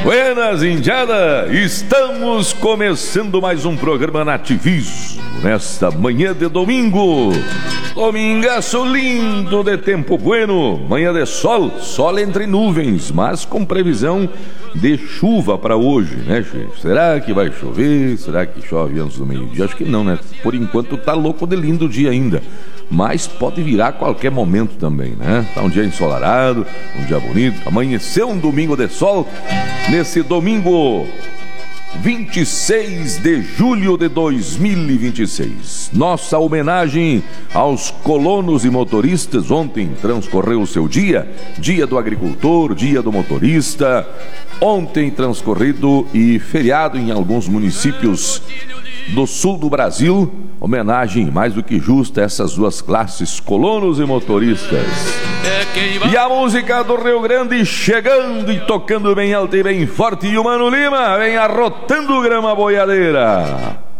Buenas, indiada! Estamos começando mais um programa Nativismo nesta manhã de domingo. Domingaço lindo de tempo bueno, manhã de sol, sol entre nuvens, mas com previsão de chuva para hoje, né, gente? Será que vai chover? Será que chove antes do meio-dia? Acho que não, né? Por enquanto tá louco de lindo o dia ainda, mas pode virar a qualquer momento também, né? Tá um dia ensolarado, um dia bonito, amanheceu um domingo de sol, nesse domingo 26 de julho de 2026. Nossa homenagem aos colonos e motoristas. Ontem transcorreu o seu dia, dia do agricultor, dia do motorista. Ontem transcorrido e feriado em alguns municípios do sul do Brasil. Homenagem mais do que justa a essas duas classes, colonos e motoristas. E a música do Rio Grande chegando e tocando bem alto e bem forte. E o Mano Lima vem arrotando grama boiadeira.